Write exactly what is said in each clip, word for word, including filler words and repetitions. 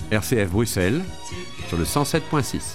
R C F Bruxelles, sur le cent sept virgule six.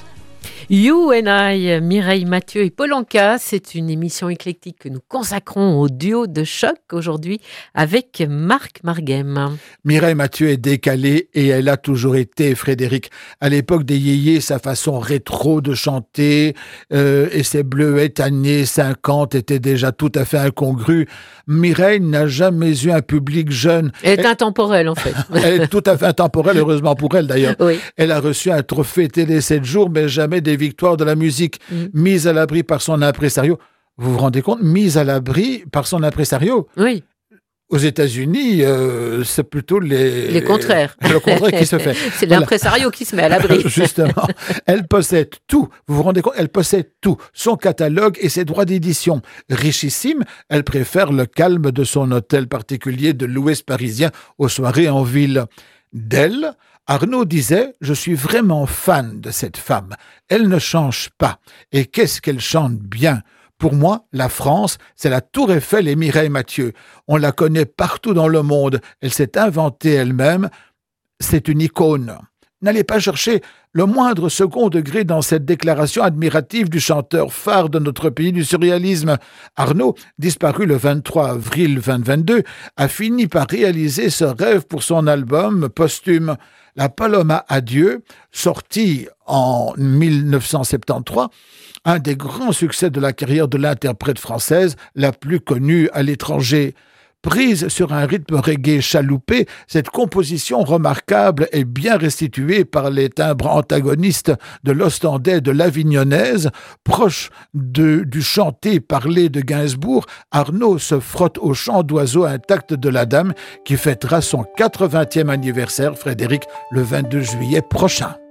You and I, Mireille Mathieu et Paul Anka, c'est une émission éclectique que nous consacrons au duo de choc aujourd'hui avec Marc Marghem. Mireille Mathieu est décalée et elle a toujours été, Frédéric. À l'époque des yéyés, sa façon rétro de chanter euh, et ses bleuettes années cinquante étaient déjà tout à fait incongrues. Mireille n'a jamais eu un public jeune. Elle est elle, intemporelle en fait. Elle est tout à fait intemporelle, heureusement pour elle d'ailleurs. Oui. Elle a reçu un trophée télé sept jours, mais jamais des victoires de la musique. Mmh. Mise à l'abri par son impresario. Vous vous rendez compte? Mise à l'abri par son impresario. Oui. Aux États-Unis, euh, c'est plutôt les... Les contraires. Le contraire qui se fait. C'est voilà. L'impresario qui se met à l'abri. Justement. Elle possède tout. Vous vous rendez compte? Elle possède tout. Son catalogue et ses droits d'édition. Richissime, elle préfère le calme de son hôtel particulier de l'Ouest parisien aux soirées en ville. D'elle, Arnaud disait « Je suis vraiment fan de cette femme. Elle ne change pas. Et qu'est-ce qu'elle chante bien !» Pour moi, la France, c'est la Tour Eiffel et Mireille Mathieu. On la connaît partout dans le monde. Elle s'est inventée elle-même. C'est une icône. N'allez pas chercher le moindre second degré dans cette déclaration admirative du chanteur phare de notre pays du surréalisme. Arnaud, disparu le vingt-trois avril deux mille vingt-deux, a fini par réaliser ce rêve pour son album posthume. La Paloma Adieu, sorti en mille neuf cent soixante-treize, un des grands succès de la carrière de l'interprète française la plus connue à l'étranger. Prise sur un rythme reggae chaloupé, cette composition remarquable est bien restituée par les timbres antagonistes de l'ostendais de l'Avignonnaise. Proche de, du chanté parlé de Gainsbourg, Arnaud se frotte au chant d'oiseau intact de la dame qui fêtera son quatre-vingtième anniversaire, Frédéric, le vingt-deux juillet prochain.